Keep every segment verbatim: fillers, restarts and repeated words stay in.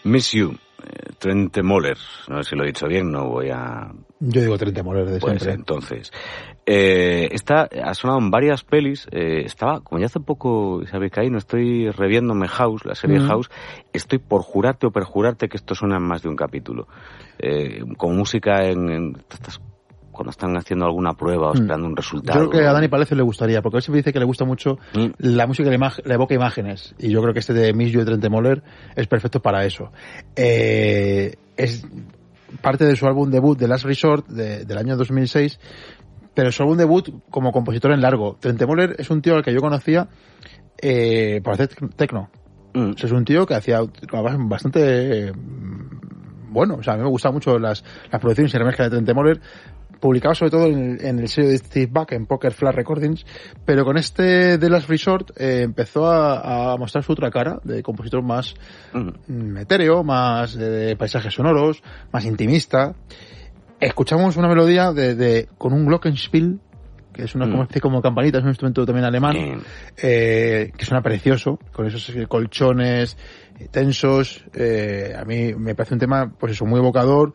Miss You, eh, Trentemøller, no sé si lo he dicho bien, no voy a... Yo digo Trentemøller de pues siempre. Entonces, eh, esta ha sonado en varias pelis, eh, estaba, como ya hace poco, sabéis que ahí no estoy reviéndome House, la serie mm. House, estoy por jurarte o perjurarte que esto suena en más de un capítulo. Eh, con música en... en estas, cuando están haciendo alguna prueba o esperando un resultado. Yo creo que a Dani Palacio le gustaría, porque él siempre dice que le gusta mucho mm. la música que le, le evoca imágenes, y yo creo que este de Miss You de Trentemøller es perfecto para eso. Eh, es parte de su álbum debut, The Last Resort, de, del año dos mil seis, pero su álbum debut como compositor en largo. Trentemøller es un tío al que yo conocía eh, por hacer techno. Mm. O sea, es un tío que hacía bastante... Eh, bueno, o sea, a mí me gustan mucho las, las producciones y remezclas de Trentemøller, publicado sobre todo en, en el sello de Steve Buck, en Poker Flash Recordings, pero con este The Last Resort eh, empezó a, a mostrar su otra cara de compositor más mm. etéreo, más de paisajes sonoros, más intimista. Escuchamos una melodía de, de con un Glockenspiel, que es una mm. como, como campanita, es un instrumento también alemán, mm. eh, que suena precioso, con esos colchones tensos. Eh, a mí me parece un tema, pues eso, muy evocador,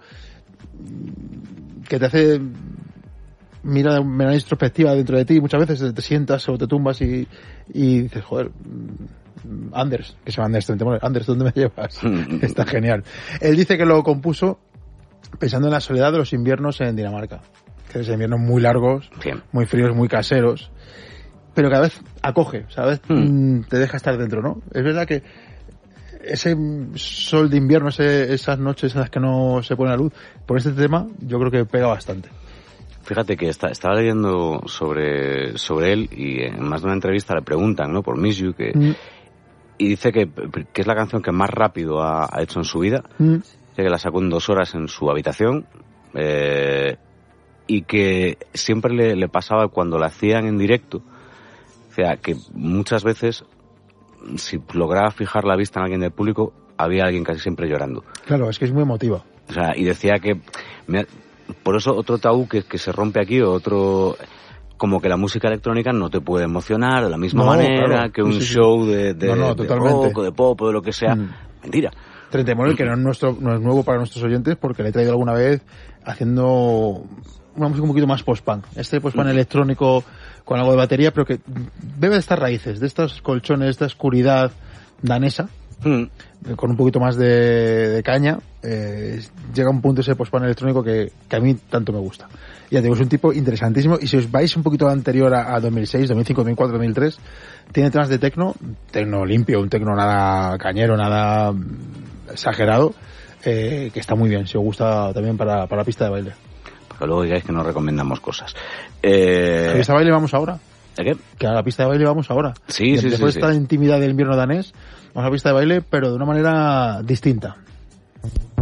que te hace mirar de manera introspectiva dentro de ti. Muchas veces te sientas o te tumbas y, y dices, joder, Anders, que se llama Anders Trentemøller, Anders, ¿dónde me llevas? Está genial. Él dice que lo compuso pensando en la soledad de los inviernos en Dinamarca, que es inviernos muy largos, Bien. muy fríos, muy caseros, pero cada vez acoge, ¿sabes? Hmm. Te deja estar dentro, ¿no? Es verdad que ese sol de invierno, ese, esas noches en las que no se pone la luz, por este tema yo creo que pega bastante. Fíjate que está, estaba leyendo sobre, sobre él, y en más de una entrevista le preguntan, ¿no?, por Miss You, que, mm. y dice que, que es la canción que más rápido ha, ha hecho en su vida, mm. que la sacó en dos horas en su habitación, eh, y que siempre le, le pasaba cuando la hacían en directo, o sea, que muchas veces, si lograba fijar la vista en alguien del público, había alguien casi siempre llorando. Claro, es que es muy emotiva. O sea, y decía que... Me, por eso otro tabú que, que se rompe aquí, otro... Como que la música electrónica no te puede emocionar de la misma no, manera claro. que un sí, sí, show de, de, no, no, de rock o de pop o de lo que sea. Mm. Mentira. Trentemøller, que no es, nuestro, no es nuevo para nuestros oyentes, porque le he traído alguna vez haciendo una música un poquito más post-punk. Este post-punk mm. electrónico con algo de batería, pero que bebe de estas raíces, de estos colchones, de esta oscuridad danesa, mm. con un poquito más de, de caña. Eh, llega un punto ese post-punk electrónico que, que a mí tanto me gusta. Ya te digo, es un tipo interesantísimo, y si os vais un poquito anterior a, a dos mil seis, dos mil cinco, dos mil cuatro, dos mil tres, tiene temas de tecno, tecno limpio, un tecno nada cañero, nada exagerado, eh, que está muy bien, si os gusta también para, para la pista de baile. Porque luego digáis que nos recomendamos cosas. Eh... ¿A la pista de baile vamos ahora? ¿A qué? Que a la pista de baile vamos ahora. Sí, sí, sí. Después sí, de esta sí. intimidad del invierno danés, vamos a la pista de baile, pero de una manera distinta.